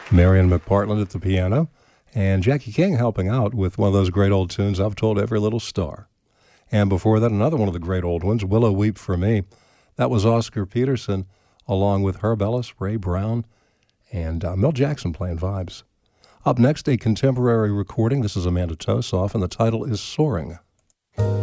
Marion McPartland at the piano, and Jackie King helping out with one of those great old tunes, I've Told Every Little Star. And before that, another one of the great old ones, Willow Weep for Me. That was Oscar Peterson, along with Herb Ellis, Ray Brown, and Mel Jackson playing vibes. Up next, a contemporary recording. This is Amanda Tosoff, and the title is Soaring.